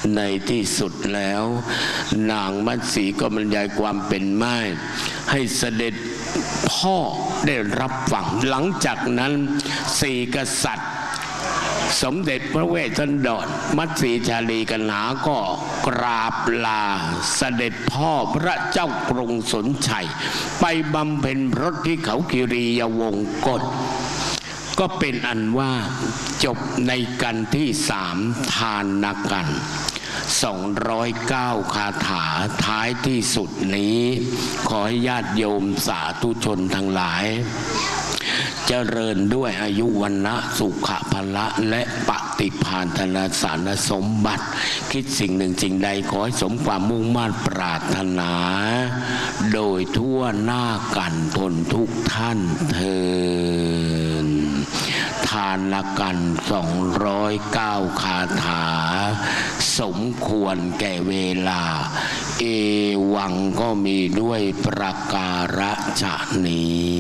ในที่สุดแล้วนางมัตสีก็บรรยายความเป็นแม่ให้เสด็จพ่อได้รับฟังหลังจากนั้นสี่กษัตริย์สมเด็จพระเวสสันดรมัตสีชาลีกนาก็กราบลาเสด็จพ่อพระเจ้ากรุงสนชัยไปบำเพ็ญพรตที่เขาคิรียวงกฏก็เป็นอันว่าจบในกันที่3ทานกัน209คาถาท้ายที่สุดนี้ขอให้ญาติโยมสาธุชนทั้งหลายเจริญด้วยอายุวันนะสุขภละและปฏิภาณธนสารสมบัติคิดสิ่งหนึ่งสิ่งใดขอให้สมความมุ่งมั่นปรารถนาโดยทั่วหน้ากันทนทุกท่านเทินทานกัน209คาถาสมควรแก่เวลาเอวังก็มีด้วยประการฉะนี้